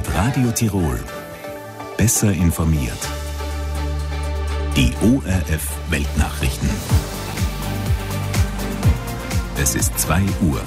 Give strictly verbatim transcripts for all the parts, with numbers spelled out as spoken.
Mit Radio Tirol. Besser informiert. Die O R F Weltnachrichten. Es ist zwei Uhr.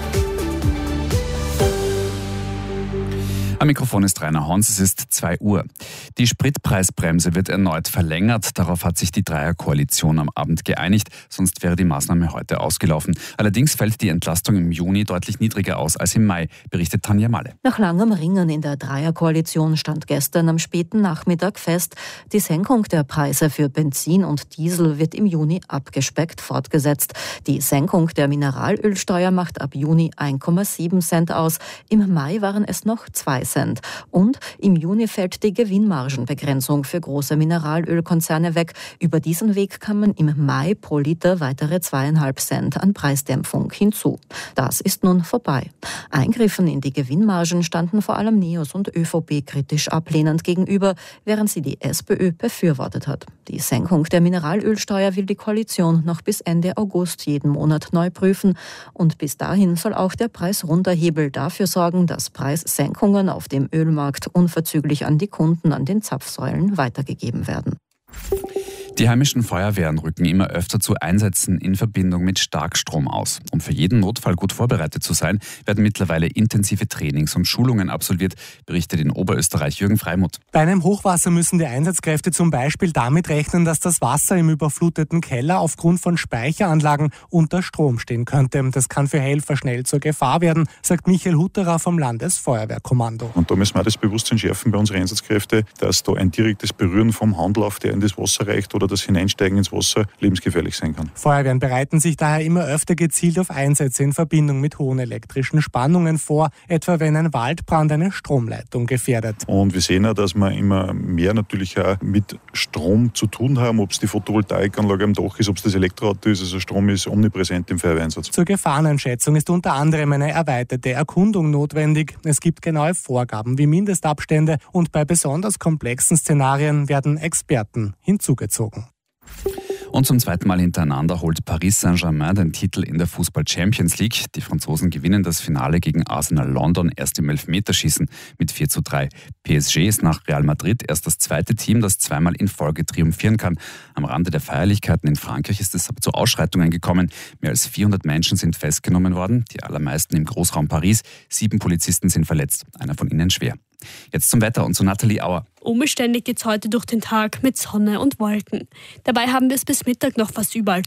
Am Mikrofon ist Rainer Hans, es ist zwei Uhr. Die Spritpreisbremse wird erneut verlängert. Darauf hat sich die Dreierkoalition am Abend geeinigt, sonst wäre die Maßnahme heute ausgelaufen. Allerdings fällt die Entlastung im Juni deutlich niedriger aus als im Mai, berichtet Tanja Malle. Nach langem Ringen in der Dreierkoalition stand gestern am späten Nachmittag fest, die Senkung der Preise für Benzin und Diesel wird im Juni abgespeckt fortgesetzt. Die Senkung der Mineralölsteuer macht ab Juni eins Komma sieben Cent aus. Im Mai waren es noch zwei Cent. Und im Juni fällt die Gewinnmargenbegrenzung für große Mineralölkonzerne weg. Über diesen Weg kamen im Mai pro Liter weitere zweieinhalb Cent an Preisdämpfung hinzu. Das ist nun vorbei. Eingriffen in die Gewinnmargen standen vor allem NEOS und ÖVP kritisch ablehnend gegenüber, während sie die SPÖ befürwortet hat. Die Senkung der Mineralölsteuer will die Koalition noch bis Ende August jeden Monat neu prüfen. Und bis dahin soll auch der Preisrunterhebel dafür sorgen, dass Preissenkungen auf dem Ölmarkt unverzüglich an die Kunden an den Zapfsäulen weitergegeben werden. Die heimischen Feuerwehren rücken immer öfter zu Einsätzen in Verbindung mit Starkstrom aus. Um für jeden Notfall gut vorbereitet zu sein, werden mittlerweile intensive Trainings und Schulungen absolviert, berichtet in Oberösterreich Jürgen Freimuth. Bei einem Hochwasser müssen die Einsatzkräfte zum Beispiel damit rechnen, dass das Wasser im überfluteten Keller aufgrund von Speicheranlagen unter Strom stehen könnte. Das kann für Helfer schnell zur Gefahr werden, sagt Michael Hutterer vom Landesfeuerwehrkommando. Und da müssen wir das Bewusstsein schärfen bei unseren Einsatzkräften, dass da ein direktes Berühren vom Handlauf, der in das Wasser reicht, oder das Hineinsteigen ins Wasser lebensgefährlich sein kann. Feuerwehren bereiten sich daher immer öfter gezielt auf Einsätze in Verbindung mit hohen elektrischen Spannungen vor, etwa wenn ein Waldbrand eine Stromleitung gefährdet. Und wir sehen auch, dass wir immer mehr natürlich auch mit Strom zu tun haben, ob es die Photovoltaikanlage am Dach ist, ob es das Elektroauto ist. Also Strom ist omnipräsent im Feuerwehreinsatz. Zur Gefahreneinschätzung ist unter anderem eine erweiterte Erkundung notwendig. Es gibt genaue Vorgaben wie Mindestabstände und bei besonders komplexen Szenarien werden Experten hinzugezogen. Und zum zweiten Mal hintereinander holt Paris Saint-Germain den Titel in der Fußball-Champions League. Die Franzosen gewinnen das Finale gegen Arsenal London erst im Elfmeterschießen mit vier zu drei. P S G ist nach Real Madrid erst das zweite Team, das zweimal in Folge triumphieren kann. Am Rande der Feierlichkeiten in Frankreich ist es aber zu Ausschreitungen gekommen. Mehr als vierhundert Menschen sind festgenommen worden, die allermeisten im Großraum Paris. Sieben Polizisten sind verletzt, einer von ihnen schwer. Jetzt zum Wetter und zu Nathalie Auer. Unbeständig geht's heute durch den Tag mit Sonne und Wolken. Dabei haben wir es bis Mittag noch fast überall